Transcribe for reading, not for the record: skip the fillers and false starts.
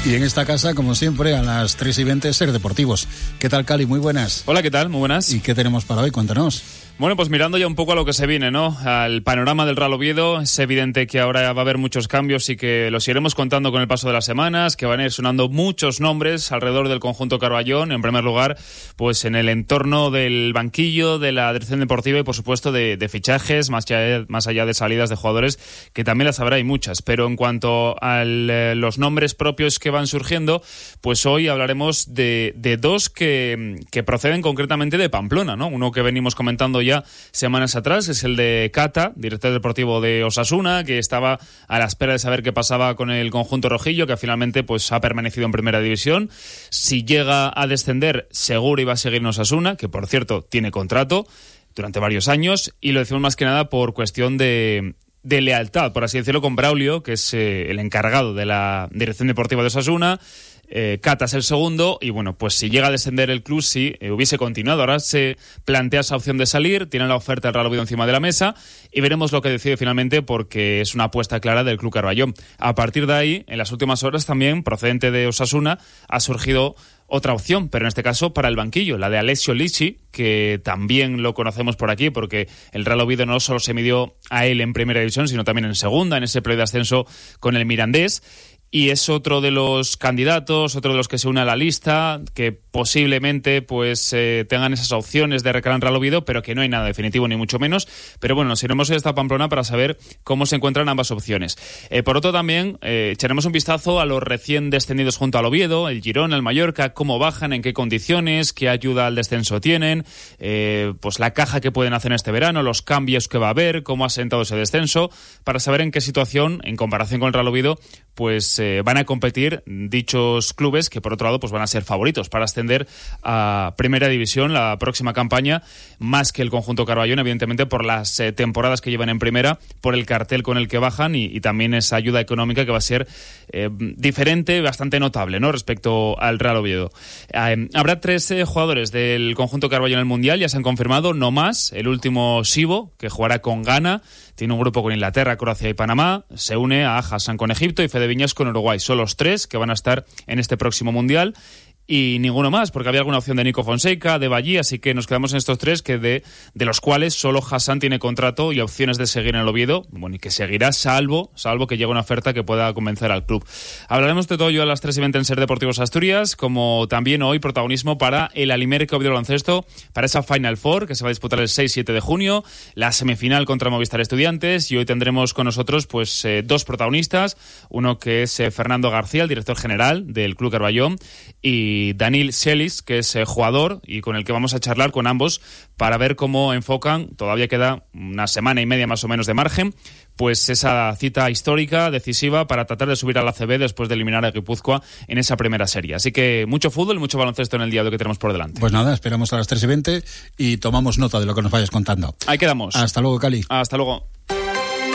Y en esta casa, como siempre, a las 3:20, Ser Deportivos. ¿Qué tal, Cali? Muy buenas. Hola, ¿qué tal? Muy buenas. ¿Y qué tenemos para hoy? Cuéntanos. Bueno, pues mirando ya un poco a lo que se viene, ¿no? Al panorama del Real Oviedo, es evidente que ahora va a haber muchos cambios y que los iremos contando con el paso de las semanas, que van a ir sonando muchos nombres alrededor del conjunto Carballón. En primer lugar, pues en el entorno del banquillo, de la dirección deportiva y, por supuesto, de fichajes, más allá de salidas de jugadores, que también las habrá y muchas. Pero en cuanto a los nombres propios que van surgiendo, pues hoy hablaremos de dos que proceden concretamente de Pamplona, ¿no? Uno que venimos comentando ya semanas atrás es el de Cata, director deportivo de Osasuna, que estaba a la espera de saber qué pasaba con el conjunto rojillo, que finalmente pues ha permanecido en primera división. Si llega a descender, seguro iba a seguir en Osasuna, que por cierto tiene contrato durante varios años, y lo decimos más que nada por cuestión de lealtad, por así decirlo, con Braulio, que es el encargado de la dirección deportiva de Osasuna. Cata es el segundo y bueno, pues si llega a descender el club, sí, hubiese continuado. Ahora se plantea esa opción de salir, tiene la oferta del Real Oviedo encima de la mesa y veremos lo que decide finalmente, porque es una apuesta clara del club Carballón. A partir de ahí, en las últimas horas también, procedente de Osasuna, ha surgido otra opción, pero en este caso para el banquillo, la de Alessio Lici, que también lo conocemos por aquí, porque el Real Oviedo no solo se midió a él en primera división, sino también en segunda, en ese play de ascenso con el Mirandés. Y es otro de los candidatos, otro de los que se une a la lista, que posiblemente pues tengan esas opciones de recalar en Real Oviedo, pero que no hay nada definitivo ni mucho menos. Pero bueno, nos iremos hoy hasta Pamplona para saber cómo se encuentran ambas opciones. Por otro también, echaremos un vistazo a los recién descendidos junto al Oviedo, el Girona, el Mallorca, cómo bajan, en qué condiciones, qué ayuda al descenso tienen, pues la caja que pueden hacer en este verano, los cambios que va a haber, cómo ha sentado ese descenso, para saber en qué situación, en comparación con el Real Oviedo, pues van a competir dichos clubes, que por otro lado pues van a ser favoritos para ascender a Primera División la próxima campaña, más que el conjunto Carballón, evidentemente por las temporadas que llevan en Primera, por el cartel con el que bajan y también esa ayuda económica que va a ser diferente, bastante notable, ¿no?, respecto al Real Oviedo. Habrá 3 jugadores del conjunto Carballón en el Mundial, ya se han confirmado, no más. El último, Sibo, que jugará con Ghana, tiene un grupo con Inglaterra, Croacia y Panamá, se une a Hassan con Egipto y Fede Viñas con Uruguay. Son los 3 que van a estar en este próximo Mundial. Y ninguno más, porque había alguna opción de Nico Fonseca, de Ballí, así que nos quedamos en estos 3, que de los cuales solo Hassan tiene contrato y opciones de seguir en el Oviedo, bueno, y que seguirá salvo que llegue una oferta que pueda convencer al club. Hablaremos de todo ello a las 3:20 en Ser Deportivos Asturias, como también hoy protagonismo para el Alimerca Oviedo Baloncesto, para esa Final Four que se va a disputar el 6-7 de junio, la semifinal contra Movistar Estudiantes, y hoy tendremos con nosotros pues 2 protagonistas, uno que es Fernando García, el director general del Club Carballón, y Daniel Celis, que es jugador y con el que vamos a charlar con ambos para ver cómo enfocan, todavía queda una semana y media más o menos de margen, pues esa cita histórica, decisiva, para tratar de subir a la ACB después de eliminar a Guipúzcoa en esa primera serie. Así que mucho fútbol y mucho baloncesto en el día de hoy que tenemos por delante. Pues nada, esperamos a las 3:20 y tomamos nota de lo que nos vayas contando. Ahí quedamos. Hasta luego, Cali. Hasta luego.